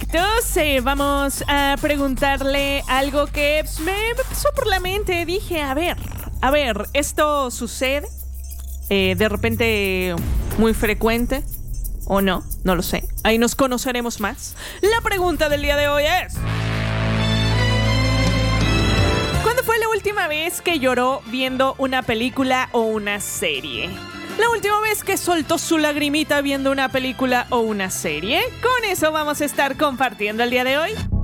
Entonces, vamos a preguntarle algo que me pasó por la mente. Dije, a ver, ¿esto sucede? De repente muy frecuente o no, no lo sé. Ahí nos conoceremos más. La pregunta del día de hoy es: ¿cuándo fue la última vez que lloró viendo una película o una serie? La última vez que soltó su lagrimita viendo una película o una serie. Con eso vamos a estar compartiendo el día de hoy.